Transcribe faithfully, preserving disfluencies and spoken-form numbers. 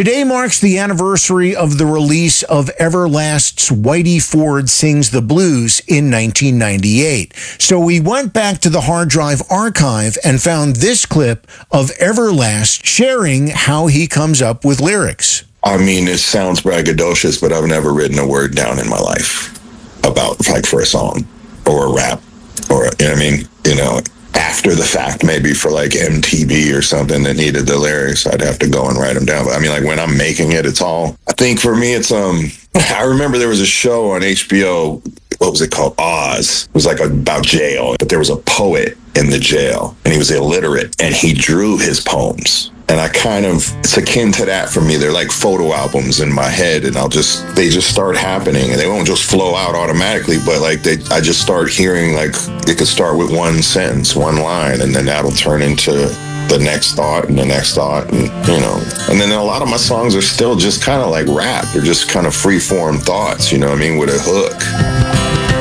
Today marks the anniversary of the release of Everlast's Whitey Ford Sings the Blues in nineteen ninety-eight. So we went back to the hard drive archive and found this clip of Everlast sharing how he comes up with lyrics. I mean, it sounds braggadocious, but I've never written a word down in my life about, like, for a song or a rap or, you know what I mean? You know, after the fact, maybe for like M T V or something that needed the lyrics, I'd have to go and write them down. But I mean, like when I'm making it, it's all, I think for me, it's, um, I remember there was a show on H B O, what was it called? Oz. It was like about jail, but there was a poet in the jail and he was illiterate and he drew his poems. And I kind of, it's akin to that for me. They're like photo albums in my head, and I'll just, they just start happening, and they won't just flow out automatically, but like they, I just start hearing, like it could start with one sentence, one line, and then that'll turn into the next thought and the next thought, and you know. And then a lot of my songs are still just kind of like rap. They're just kind of free form thoughts, you know what I mean, with a hook.